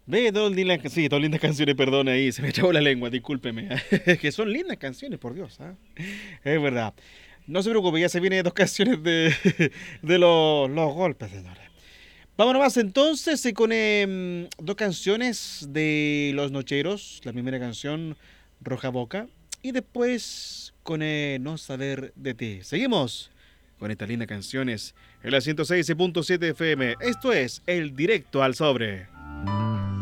Ve, sí, dos lindas canciones, perdón, ahí, se me echó la lengua, discúlpeme. Que son lindas canciones, por Dios, ¿ah? Es verdad. No se preocupe, ya se vienen dos canciones de, de los golpes, señores. Vámonos más entonces con dos canciones de Los Nocheros. La primera canción, Roja Boca. Y después con No Saber de Ti. Seguimos con estas lindas canciones en la 106.7 FM. Esto es El Directo al Sobre.